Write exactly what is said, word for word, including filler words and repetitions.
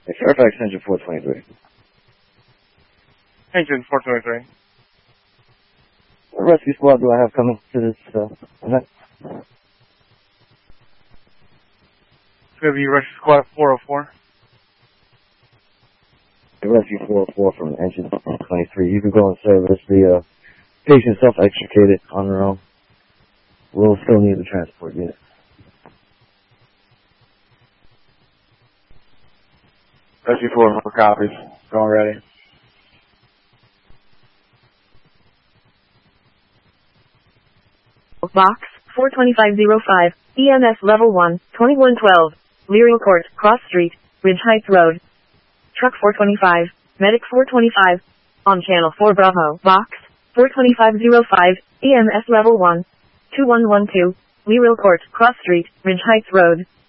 Hey, Fairfax Engine four twenty-three. Engine four twenty-three. What rescue squad do I have coming to this uh, event? It's going to be Rescue Squad four oh four. The Rescue four oh four from Engine twenty-three. You can go and service. The uh, patient self-extricated on their own. We'll still need the transport unit. Rescue four, four copies. Going ready. Box four twenty-five oh five, E M S Level one, twenty-one twelve, Lyrial Court, Cross Street, Ridge Heights Road. Truck four twenty-five, Medic four twenty-five, on Channel four Bravo. Box four twenty-five oh five, E M S Level one, two one one two, Lyrial Court, Cross Street, Ridge Heights Road.